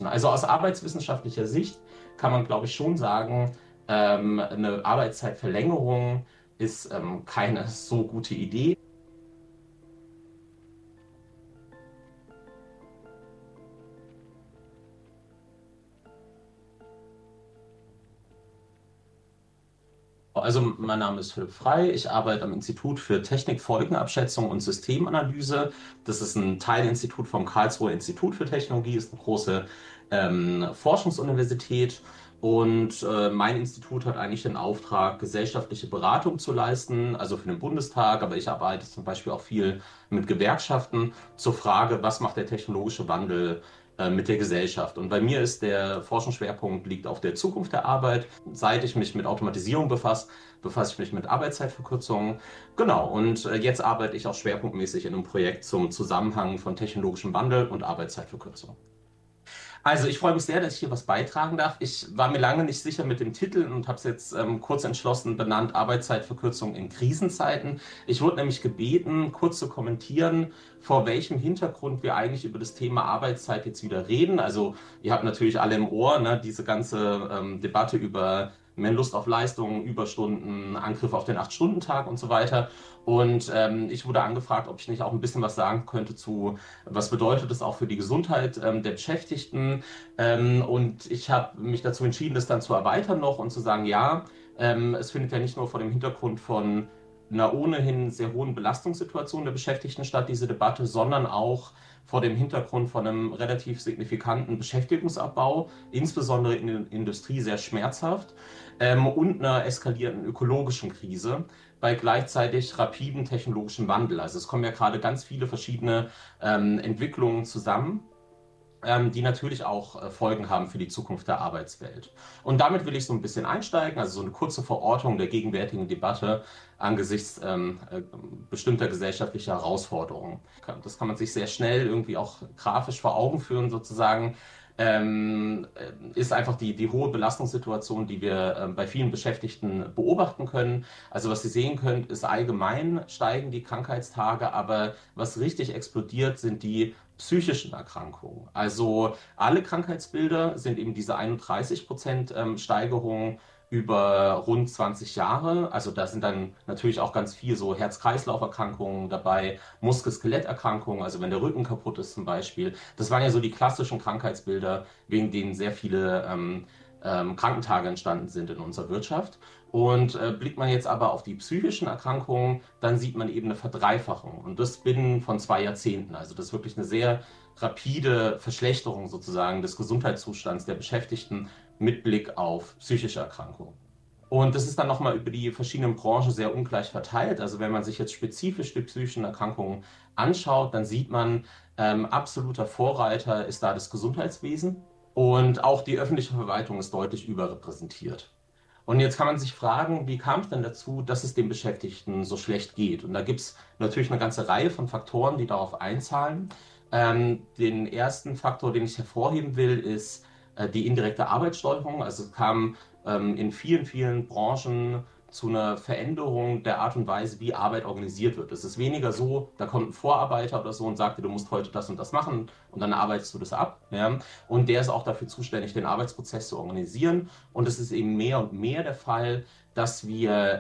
Also aus arbeitswissenschaftlicher Sicht kann man, glaube ich, schon sagen, eine Arbeitszeitverlängerung ist keine so gute Idee. Also mein Name ist Philipp Frey, ich arbeite am Institut für Technik, Folgenabschätzung und Systemanalyse. Das ist ein Teilinstitut vom Karlsruher Institut für Technologie, ist eine große Forschungsuniversität. Und mein Institut hat eigentlich den Auftrag, gesellschaftliche Beratung zu leisten, also für den Bundestag, aber ich arbeite zum Beispiel auch viel mit Gewerkschaften zur Frage, was macht der technologische Wandel mit der Gesellschaft. Und bei mir ist der Forschungsschwerpunkt liegt auf der Zukunft der Arbeit. Seit ich mich mit Automatisierung befasse ich mich mit Arbeitszeitverkürzungen. Genau, und jetzt arbeite ich auch schwerpunktmäßig in einem Projekt zum Zusammenhang von technologischem Wandel und Arbeitszeitverkürzung. Also ich freue mich sehr, dass ich hier was beitragen darf. Ich war mir lange nicht sicher mit dem Titel und habe es jetzt kurz entschlossen benannt, Arbeitszeitverkürzung in Krisenzeiten. Ich wurde nämlich gebeten, kurz zu kommentieren, vor welchem Hintergrund wir eigentlich über das Thema Arbeitszeit jetzt wieder reden. Also ihr habt natürlich alle im Ohr, ne, diese ganze Debatte über mehr Lust auf Leistungen, Überstunden, Angriff auf den Acht-Stunden-Tag und so weiter. Und ich wurde angefragt, ob ich nicht auch ein bisschen was sagen könnte zu, was bedeutet das auch für die Gesundheit der Beschäftigten. Und ich habe mich dazu entschieden, das dann zu erweitern noch und zu sagen, ja, es findet ja nicht nur vor dem Hintergrund von einer ohnehin sehr hohen Belastungssituation der Beschäftigten statt, diese Debatte, sondern auch vor dem Hintergrund von einem relativ signifikanten Beschäftigungsabbau, insbesondere in der Industrie sehr schmerzhaft, und einer eskalierenden ökologischen Krise bei gleichzeitig rapiden technologischen Wandel. Also es kommen ja gerade ganz viele verschiedene Entwicklungen zusammen, die natürlich auch Folgen haben für die Zukunft der Arbeitswelt. Und damit will ich so ein bisschen einsteigen, also so eine kurze Verortung der gegenwärtigen Debatte angesichts bestimmter gesellschaftlicher Herausforderungen. Das kann man sich sehr schnell irgendwie auch grafisch vor Augen führen, sozusagen. Ist einfach die hohe Belastungssituation, die wir bei vielen Beschäftigten beobachten können. Also was Sie sehen könnt, ist allgemein steigen die Krankheitstage, aber was richtig explodiert, sind die psychischen Erkrankungen. Also alle Krankheitsbilder sind eben diese 31% Steigerung über rund 20 Jahre. Also da sind dann natürlich auch ganz viel so Herz-Kreislauf-Erkrankungen dabei, Muskel-Skelett-Erkrankungen, also wenn der Rücken kaputt ist zum Beispiel. Das waren ja so die klassischen Krankheitsbilder, wegen denen sehr viele Krankentage entstanden sind in unserer Wirtschaft. Und blickt man jetzt aber auf die psychischen Erkrankungen, dann sieht man eben eine Verdreifachung. Und das binnen von 2 Jahrzehnten. Also das ist wirklich eine sehr rapide Verschlechterung sozusagen des Gesundheitszustands der Beschäftigten mit Blick auf psychische Erkrankungen. Und das ist dann nochmal über die verschiedenen Branchen sehr ungleich verteilt. Also wenn man sich jetzt spezifisch die psychischen Erkrankungen anschaut, dann sieht man, absoluter Vorreiter ist da das Gesundheitswesen. Und auch die öffentliche Verwaltung ist deutlich überrepräsentiert. Und jetzt kann man sich fragen, wie kam es denn dazu, dass es den Beschäftigten so schlecht geht? Und da gibt es natürlich eine ganze Reihe von Faktoren, die darauf einzahlen. Den ersten Faktor, den ich hervorheben will, ist die indirekte Arbeitssteuerung. Also es kam in vielen, vielen Branchen zu einer Veränderung der Art und Weise, wie Arbeit organisiert wird. Es ist weniger so, da kommt ein Vorarbeiter oder so und sagt dir, du musst heute das und das machen und dann arbeitest du das ab. Ja? Und der ist auch dafür zuständig, den Arbeitsprozess zu organisieren. Und es ist eben mehr und mehr der Fall, dass wir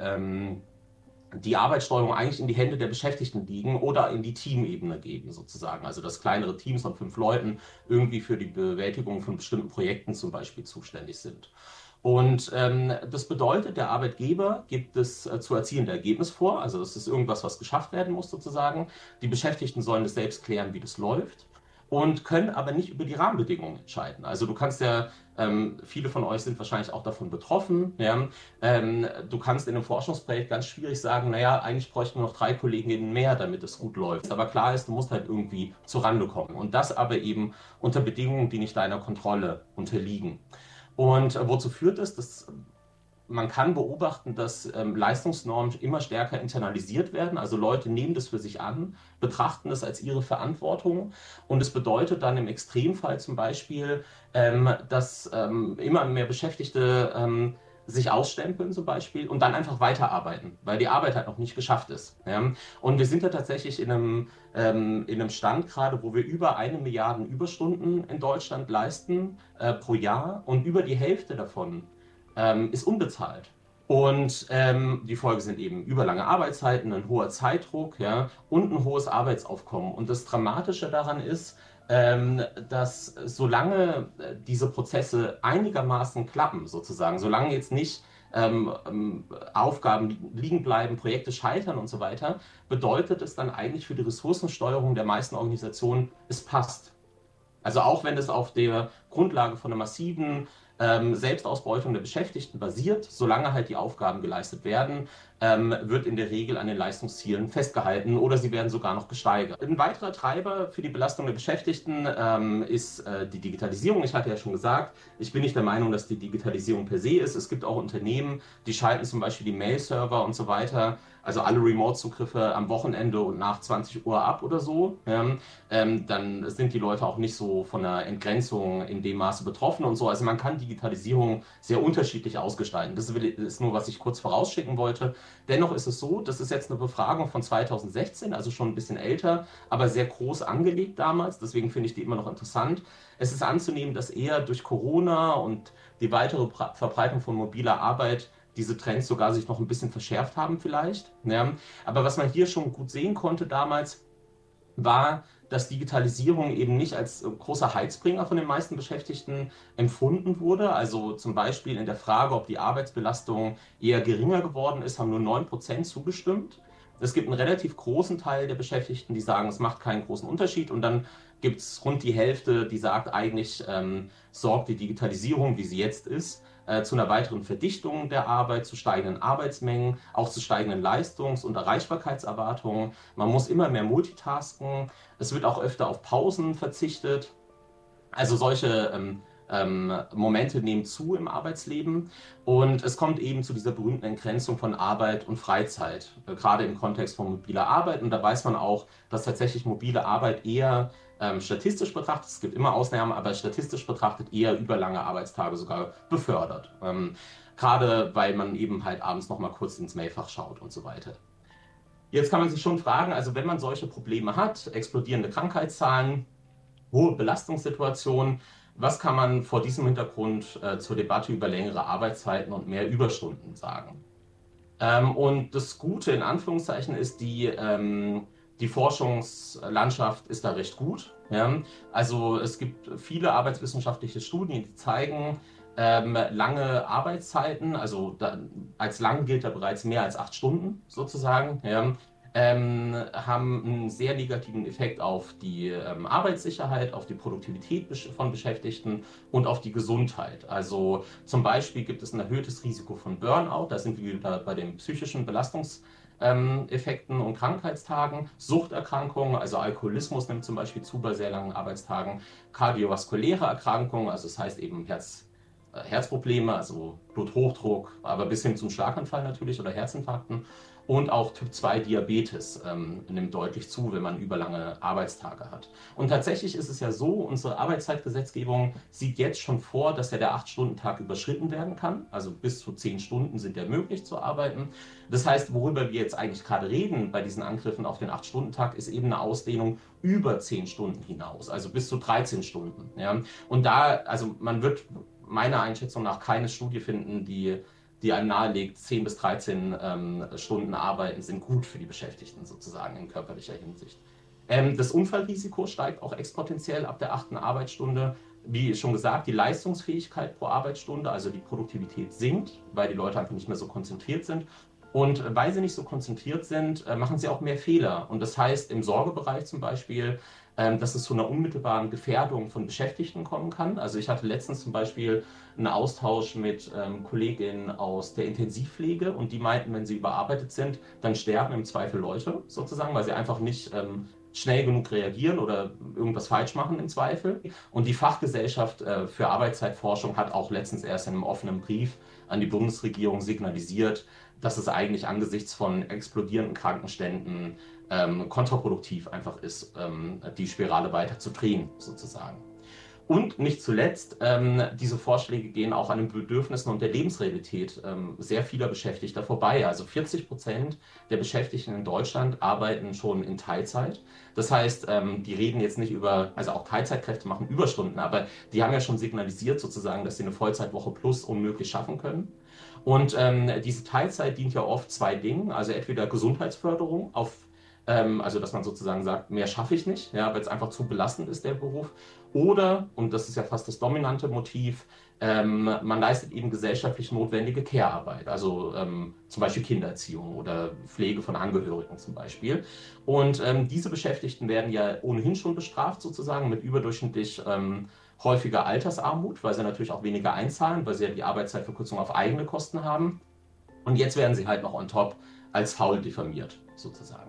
die Arbeitssteuerung eigentlich in die Hände der Beschäftigten liegen oder in die Teamebene geben, sozusagen. Also dass kleinere Teams von 5 Leuten irgendwie für die Bewältigung von bestimmten Projekten zum Beispiel zuständig sind. Und das bedeutet, der Arbeitgeber gibt das zu erzielende Ergebnis vor. Also das ist irgendwas, was geschafft werden muss sozusagen. Die Beschäftigten sollen es selbst klären, wie das läuft und können aber nicht über die Rahmenbedingungen entscheiden. Also du kannst ja, viele von euch sind wahrscheinlich auch davon betroffen, ja, du kannst in einem Forschungsprojekt ganz schwierig sagen, naja, eigentlich bräuchten wir noch 3 Kolleginnen mehr, damit es gut läuft. Aber klar ist, du musst halt irgendwie zurande kommen. Und das aber eben unter Bedingungen, die nicht deiner Kontrolle unterliegen. Und wozu führt es? Das Man kann beobachten, dass Leistungsnormen immer stärker internalisiert werden. Also Leute nehmen das für sich an, betrachten es als ihre Verantwortung. Und es bedeutet dann im Extremfall zum Beispiel, dass immer mehr Beschäftigte sich ausstempeln zum Beispiel und dann einfach weiterarbeiten, weil die Arbeit halt noch nicht geschafft ist. Ja? Und wir sind ja tatsächlich in einem Stand gerade, wo wir über 1 Milliarde Überstunden in Deutschland leisten pro Jahr und über die Hälfte davon ist unbezahlt. Und die Folge sind eben überlange Arbeitszeiten, ein hoher Zeitdruck, ja, und ein hohes Arbeitsaufkommen. Und das Dramatische daran ist, dass solange diese Prozesse einigermaßen klappen, sozusagen, solange jetzt nicht Aufgaben liegen bleiben, Projekte scheitern und so weiter, bedeutet es dann eigentlich für die Ressourcensteuerung der meisten Organisationen, es passt. Also auch wenn es auf der Grundlage von einer massiven Selbstausbeutung der Beschäftigten basiert, solange halt die Aufgaben geleistet werden, wird in der Regel an den Leistungszielen festgehalten oder sie werden sogar noch gesteigert. Ein weiterer Treiber für die Belastung der Beschäftigten ist die Digitalisierung. Ich hatte ja schon gesagt, ich bin nicht der Meinung, dass die Digitalisierung per se ist. Es gibt auch Unternehmen, die schalten zum Beispiel die Mail-Server und so weiter, also alle Remote-Zugriffe am Wochenende und nach 20 Uhr ab oder so. Ja, dann sind die Leute auch nicht so von einer Entgrenzung in dem Maße betroffen und so. Also man kann Digitalisierung sehr unterschiedlich ausgestalten. Das ist nur, was ich kurz vorausschicken wollte. Dennoch ist es so, das ist jetzt eine Befragung von 2016, also schon ein bisschen älter, aber sehr groß angelegt damals. Deswegen finde ich die immer noch interessant. Es ist anzunehmen, dass eher durch Corona und die weitere Verbreitung von mobiler Arbeit diese Trends sogar sich noch ein bisschen verschärft haben vielleicht. Ja. Aber was man hier schon gut sehen konnte damals, war, dass Digitalisierung eben nicht als großer Heizbringer von den meisten Beschäftigten empfunden wurde. Also zum Beispiel in der Frage, ob die Arbeitsbelastung eher geringer geworden ist, haben nur 9% zugestimmt. Es gibt einen relativ großen Teil der Beschäftigten, die sagen, es macht keinen großen Unterschied. Und dann gibt es rund die Hälfte, die sagt, eigentlich sorgt die Digitalisierung, wie sie jetzt ist, zu einer weiteren Verdichtung der Arbeit, zu steigenden Arbeitsmengen, auch zu steigenden Leistungs- und Erreichbarkeitserwartungen. Man muss immer mehr multitasken. Es wird auch öfter auf Pausen verzichtet. Also solche Momente nehmen zu im Arbeitsleben und es kommt eben zu dieser berühmten Entgrenzung von Arbeit und Freizeit, gerade im Kontext von mobiler Arbeit. Und da weiß man auch, dass tatsächlich mobile Arbeit eher statistisch betrachtet, es gibt immer Ausnahmen, aber statistisch betrachtet eher überlange Arbeitstage sogar befördert. Gerade weil man eben halt abends noch mal kurz ins Mailfach schaut und so weiter. Jetzt kann man sich schon fragen, also wenn man solche Probleme hat, explodierende Krankheitszahlen, hohe Belastungssituationen, was kann man vor diesem Hintergrund zur Debatte über längere Arbeitszeiten und mehr Überstunden sagen? Und das Gute in Anführungszeichen ist, die Forschungslandschaft ist da recht gut. Ja? Also es gibt viele arbeitswissenschaftliche Studien, die zeigen, lange Arbeitszeiten, also als lang gilt da bereits mehr als 8 Stunden sozusagen, ja, haben einen sehr negativen Effekt auf die Arbeitssicherheit, auf die Produktivität von Beschäftigten und auf die Gesundheit. Also zum Beispiel gibt es ein erhöhtes Risiko von Burnout, da sind wir wieder bei den psychischen Belastungseffekten und Krankheitstagen, Suchterkrankungen, also Alkoholismus nimmt zum Beispiel zu bei sehr langen Arbeitstagen, kardiovaskuläre Erkrankungen, also das heißt eben Herzprobleme, also Bluthochdruck, aber bis hin zum Schlaganfall natürlich oder Herzinfarkten. Und auch Typ-2-Diabetes nimmt deutlich zu, wenn man überlange Arbeitstage hat. Und tatsächlich ist es ja so, unsere Arbeitszeitgesetzgebung sieht jetzt schon vor, dass ja der 8-Stunden-Tag überschritten werden kann. Also bis zu 10 Stunden sind ja möglich zu arbeiten. Das heißt, worüber wir jetzt eigentlich gerade reden bei diesen Angriffen auf den 8-Stunden-Tag, ist eben eine Ausdehnung über 10 Stunden hinaus, also bis zu 13 Stunden. Ja? Und da, also man wird meiner Einschätzung nach keine Studie finden, die einem nahelegt, 10 bis 13 Stunden Arbeiten sind gut für die Beschäftigten sozusagen in körperlicher Hinsicht. Das Unfallrisiko steigt auch exponentiell ab der 8. Arbeitsstunde. Wie schon gesagt, die Leistungsfähigkeit pro Arbeitsstunde, also die Produktivität sinkt, weil die Leute einfach nicht mehr so konzentriert sind. Und weil sie nicht so konzentriert sind, machen sie auch mehr Fehler. Und das heißt im Sorgebereich zum Beispiel, dass es zu einer unmittelbaren Gefährdung von Beschäftigten kommen kann. Also ich hatte letztens zum Beispiel einen Austausch mit Kolleginnen aus der Intensivpflege und die meinten, wenn sie überarbeitet sind, dann sterben im Zweifel Leute sozusagen, weil sie einfach nicht schnell genug reagieren oder irgendwas falsch machen im Zweifel. Und die Fachgesellschaft für Arbeitszeitforschung hat auch letztens erst in einem offenen Brief an die Bundesregierung signalisiert, dass es eigentlich angesichts von explodierenden Krankenständen kontraproduktiv einfach ist, die Spirale weiter zu drehen, sozusagen. Und nicht zuletzt, diese Vorschläge gehen auch an den Bedürfnissen und der Lebensrealität sehr vieler Beschäftigter vorbei. Also 40% der Beschäftigten in Deutschland arbeiten schon in Teilzeit. Das heißt, die reden jetzt nicht über, also auch Teilzeitkräfte machen Überstunden, aber die haben ja schon signalisiert sozusagen, dass sie eine Vollzeitwoche plus unmöglich schaffen können. Und diese Teilzeit dient ja oft zwei Dingen, also entweder Gesundheitsförderung also dass man sozusagen sagt, mehr schaffe ich nicht, ja, weil es einfach zu belastend ist, der Beruf. Oder, und das ist ja fast das dominante Motiv, man leistet eben gesellschaftlich notwendige Care-Arbeit, also zum Beispiel Kindererziehung oder Pflege von Angehörigen zum Beispiel. Und diese Beschäftigten werden ja ohnehin schon bestraft sozusagen mit überdurchschnittlich häufiger Altersarmut, weil sie natürlich auch weniger einzahlen, weil sie ja die Arbeitszeitverkürzung auf eigene Kosten haben. Und jetzt werden sie halt noch on top als faul diffamiert sozusagen.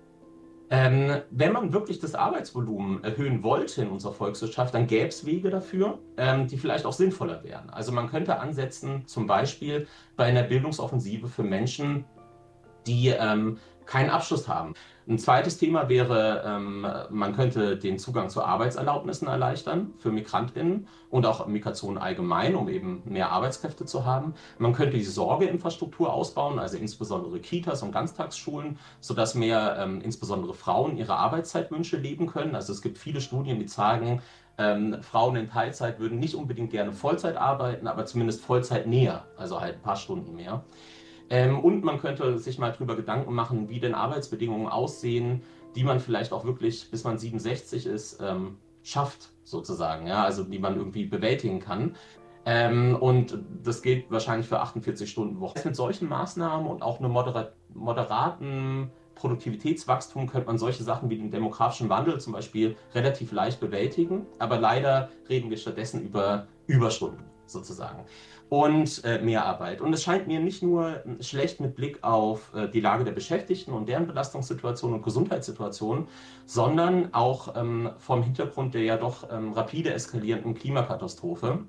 Wenn man wirklich das Arbeitsvolumen erhöhen wollte in unserer Volkswirtschaft, dann gäbe es Wege dafür, die vielleicht auch sinnvoller wären. Also man könnte ansetzen, zum Beispiel bei einer Bildungsoffensive für Menschen, die keinen Abschluss haben. Ein zweites Thema wäre, man könnte den Zugang zu Arbeitserlaubnissen erleichtern für MigrantInnen und auch Migration allgemein, um eben mehr Arbeitskräfte zu haben. Man könnte die Sorgeinfrastruktur ausbauen, also insbesondere Kitas und Ganztagsschulen, sodass mehr insbesondere Frauen ihre Arbeitszeitwünsche leben können. Also es gibt viele Studien, die zeigen, Frauen in Teilzeit würden nicht unbedingt gerne Vollzeit arbeiten, aber zumindest Vollzeit näher, also halt ein paar Stunden mehr. Und man könnte sich mal darüber Gedanken machen, wie denn Arbeitsbedingungen aussehen, die man vielleicht auch wirklich, bis man 67 ist, schafft, sozusagen. Ja? Also die man irgendwie bewältigen kann. Und das gilt wahrscheinlich für 48-Stunden-Woche. Mit solchen Maßnahmen und auch einem moderaten Produktivitätswachstum könnte man solche Sachen wie den demografischen Wandel zum Beispiel relativ leicht bewältigen. Aber leider reden wir stattdessen über Überstunden sozusagen und Mehrarbeit. Und es scheint mir nicht nur schlecht mit Blick auf die Lage der Beschäftigten und deren Belastungssituation und Gesundheitssituation, sondern auch vom Hintergrund der ja doch rapide eskalierenden Klimakatastrophe.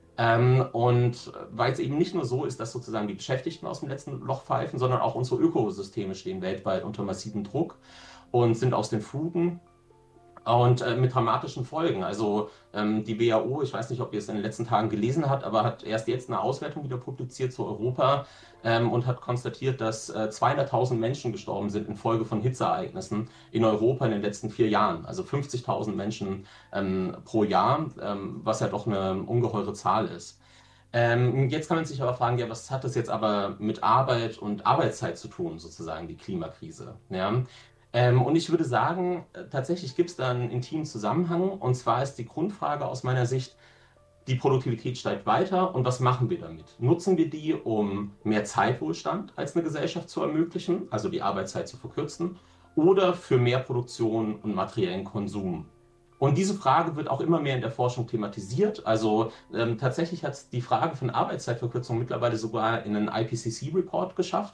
Und weil es eben nicht nur so ist, dass sozusagen die Beschäftigten aus dem letzten Loch pfeifen, sondern auch unsere Ökosysteme stehen weltweit unter massivem Druck und sind aus den Fugen. Und mit dramatischen Folgen. Also die WHO, ich weiß nicht, ob ihr es in den letzten Tagen gelesen habt, aber hat erst jetzt eine Auswertung wieder publiziert zu Europa und hat konstatiert, dass 200.000 Menschen gestorben sind infolge von Hitzeereignissen in Europa in den letzten 4 Jahren. Also 50.000 Menschen pro Jahr, was ja doch eine ungeheure Zahl ist. Jetzt kann man sich aber fragen, ja, was hat das jetzt aber mit Arbeit und Arbeitszeit zu tun, sozusagen, die Klimakrise? Ja? Und ich würde sagen, tatsächlich gibt es da einen intimen Zusammenhang. Und zwar ist die Grundfrage aus meiner Sicht, die Produktivität steigt weiter und was machen wir damit? Nutzen wir die, um mehr Zeitwohlstand als eine Gesellschaft zu ermöglichen, also die Arbeitszeit zu verkürzen, oder für mehr Produktion und materiellen Konsum? Und diese Frage wird auch immer mehr in der Forschung thematisiert. Also tatsächlich hat es die Frage von Arbeitszeitverkürzung mittlerweile sogar in einen IPCC-Report geschafft,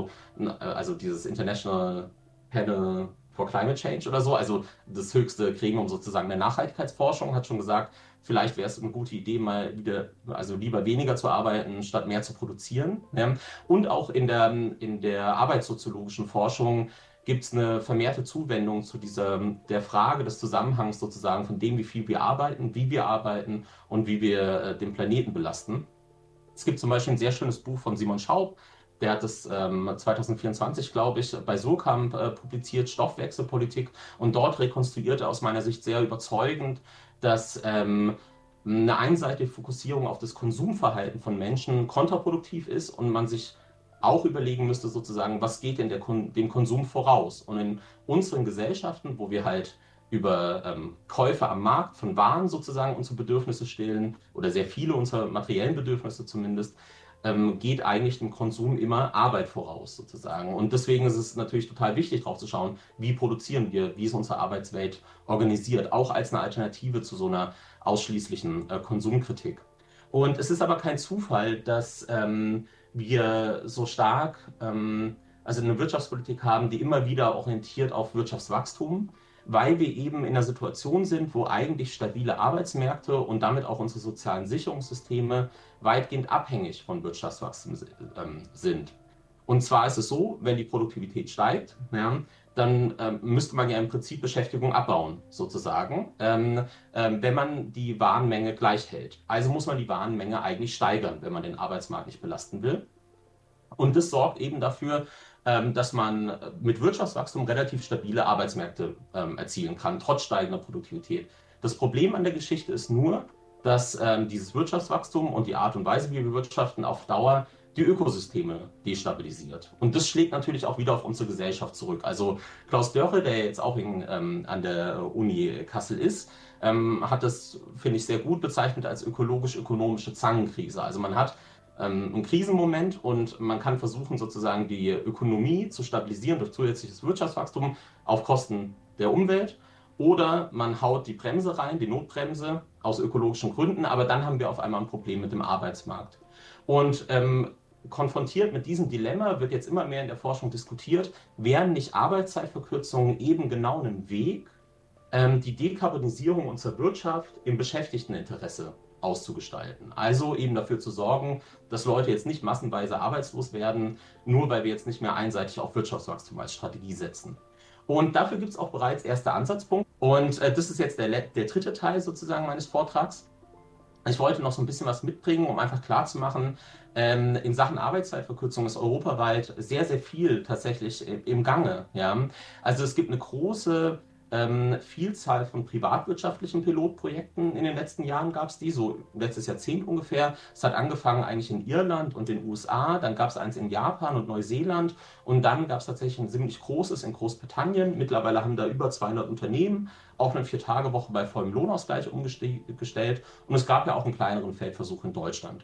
also dieses International Panel for Climate Change oder so, also das höchste Gremium sozusagen der Nachhaltigkeitsforschung, hat schon gesagt, vielleicht wäre es eine gute Idee, mal wieder, also lieber weniger zu arbeiten, statt mehr zu produzieren. Ja. Und auch in der arbeitssoziologischen Forschung gibt es eine vermehrte Zuwendung zu der Frage des Zusammenhangs sozusagen von dem, wie viel wir arbeiten, wie wir arbeiten und wie wir den Planeten belasten. Es gibt zum Beispiel ein sehr schönes Buch von Simon Schaub, der hat das 2024, glaube ich, bei Surkamp publiziert, Stoffwechselpolitik. Und dort rekonstruiert er aus meiner Sicht sehr überzeugend, dass eine einseitige Fokussierung auf das Konsumverhalten von Menschen kontraproduktiv ist und man sich auch überlegen müsste, sozusagen, was geht denn dem Konsum voraus? Und in unseren Gesellschaften, wo wir halt über Käufe am Markt von Waren sozusagen unsere Bedürfnisse stillen oder sehr viele unserer materiellen Bedürfnisse zumindest, geht eigentlich dem Konsum immer Arbeit voraus sozusagen. Und deswegen ist es natürlich total wichtig, darauf zu schauen, wie produzieren wir, wie ist unsere Arbeitswelt organisiert, auch als eine Alternative zu so einer ausschließlichen Konsumkritik. Und es ist aber kein Zufall, dass wir so stark, also eine Wirtschaftspolitik haben, die immer wieder orientiert auf Wirtschaftswachstum, weil wir eben in einer Situation sind, wo eigentlich stabile Arbeitsmärkte und damit auch unsere sozialen Sicherungssysteme weitgehend abhängig von Wirtschaftswachstum sind. Und zwar ist es so, wenn die Produktivität steigt, ja, dann müsste man ja im Prinzip Beschäftigung abbauen, sozusagen, wenn man die Warenmenge gleich hält. Also muss man die Warenmenge eigentlich steigern, wenn man den Arbeitsmarkt nicht belasten will. Und das sorgt eben dafür, dass man mit Wirtschaftswachstum relativ stabile Arbeitsmärkte erzielen kann, trotz steigender Produktivität. Das Problem an der Geschichte ist nur, dass dieses Wirtschaftswachstum und die Art und Weise, wie wir wirtschaften, auf Dauer die Ökosysteme destabilisiert. Und das schlägt natürlich auch wieder auf unsere Gesellschaft zurück. Also Klaus Dörre, der jetzt auch an der Uni Kassel ist, hat das, finde ich, sehr gut bezeichnet als ökologisch-ökonomische Zangenkrise. Also man hat ein Krisenmoment und man kann versuchen, sozusagen die Ökonomie zu stabilisieren durch zusätzliches Wirtschaftswachstum auf Kosten der Umwelt. Oder man haut die Bremse rein, die Notbremse aus ökologischen Gründen, aber dann haben wir auf einmal ein Problem mit dem Arbeitsmarkt. Und konfrontiert mit diesem Dilemma wird jetzt immer mehr in der Forschung diskutiert, wären nicht Arbeitszeitverkürzungen eben genau ein Weg, die Dekarbonisierung unserer Wirtschaft im Beschäftigteninteresse auszugestalten. Also eben dafür zu sorgen, dass Leute jetzt nicht massenweise arbeitslos werden, nur weil wir jetzt nicht mehr einseitig auf Wirtschaftswachstum als Strategie setzen. Und dafür gibt es auch bereits erste Ansatzpunkte. Und das ist jetzt der dritte Teil sozusagen meines Vortrags. Ich wollte noch so ein bisschen was mitbringen, um einfach klarzumachen, in Sachen Arbeitszeitverkürzung ist europaweit sehr, sehr viel tatsächlich im Gange. Ja? Also es gibt eine große Vielzahl von privatwirtschaftlichen Pilotprojekten. In den letzten Jahren gab es die, so letztes Jahrzehnt ungefähr. Es hat angefangen eigentlich in Irland und den USA, dann gab es eins in Japan und Neuseeland und dann gab es tatsächlich ein ziemlich großes in Großbritannien. Mittlerweile haben da über 200 Unternehmen auf eine 4-Tage-Woche bei vollem Lohnausgleich umgestellt und es gab ja auch einen kleineren Feldversuch in Deutschland.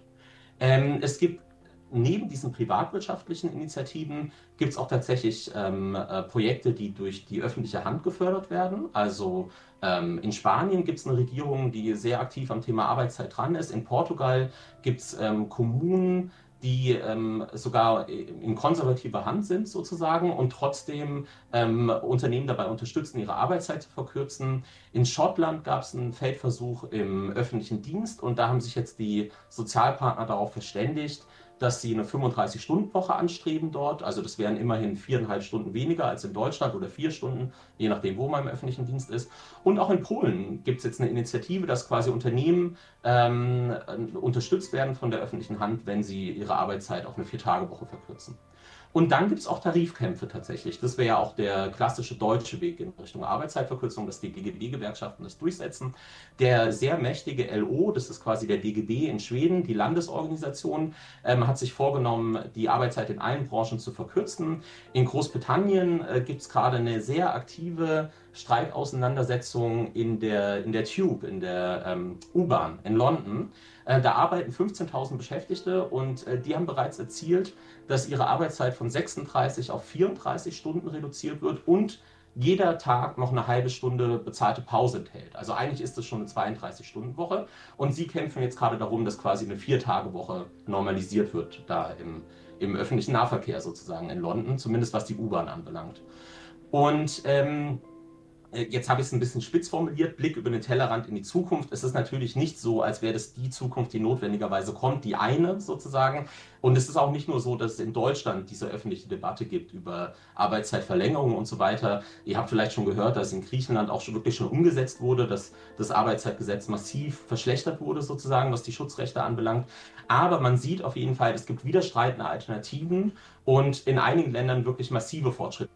Es gibt neben diesen privatwirtschaftlichen Initiativen gibt es auch tatsächlich Projekte, die durch die öffentliche Hand gefördert werden. Also in Spanien gibt es eine Regierung, die sehr aktiv am Thema Arbeitszeit dran ist. In Portugal gibt es Kommunen, die sogar in konservativer Hand sind sozusagen und trotzdem Unternehmen dabei unterstützen, ihre Arbeitszeit zu verkürzen. In Schottland gab es einen Feldversuch im öffentlichen Dienst und da haben sich jetzt die Sozialpartner darauf verständigt, dass sie eine 35-Stunden-Woche anstreben dort. Also das wären immerhin 4,5 Stunden weniger als in Deutschland oder 4 Stunden, je nachdem, wo man im öffentlichen Dienst ist. Und auch in Polen gibt es jetzt eine Initiative, dass quasi Unternehmen unterstützt werden von der öffentlichen Hand, wenn sie ihre Arbeitszeit auf eine 4-Tage-Woche verkürzen. Und dann gibt es auch Tarifkämpfe tatsächlich. Das wäre ja auch der klassische deutsche Weg in Richtung Arbeitszeitverkürzung, dass die DGB-Gewerkschaften das durchsetzen. Der sehr mächtige LO, das ist quasi der DGB in Schweden, die Landesorganisation, hat sich vorgenommen, die Arbeitszeit in allen Branchen zu verkürzen. In Großbritannien gibt es gerade eine sehr aktive Streikauseinandersetzung in der Tube, in der U-Bahn in London. Da arbeiten 15.000 Beschäftigte und die haben bereits erzielt, dass ihre Arbeitszeit von 36 auf 34 Stunden reduziert wird und jeder Tag noch eine halbe Stunde bezahlte Pause enthält. Also eigentlich ist das schon eine 32-Stunden-Woche und sie kämpfen jetzt gerade darum, dass quasi eine 4-Tage-Woche normalisiert wird, da im öffentlichen Nahverkehr sozusagen in London, zumindest was die U-Bahn anbelangt. Und jetzt habe ich es ein bisschen spitz formuliert, Blick über den Tellerrand in die Zukunft. Es ist natürlich nicht so, als wäre das die Zukunft, die notwendigerweise kommt, die eine sozusagen. Und es ist auch nicht nur so, dass es in Deutschland diese öffentliche Debatte gibt über Arbeitszeitverlängerung und so weiter. Ihr habt vielleicht schon gehört, dass in Griechenland auch wirklich schon umgesetzt wurde, dass das Arbeitszeitgesetz massiv verschlechtert wurde sozusagen, was die Schutzrechte anbelangt. Aber man sieht auf jeden Fall, es gibt widerstreitende Alternativen und in einigen Ländern wirklich massive Fortschritte.